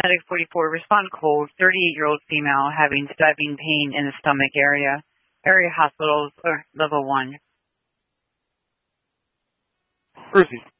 Medic 44, respond cold, 38-year-old female having stabbing pain in the stomach area. Area hospitals, or level 1. Proceed.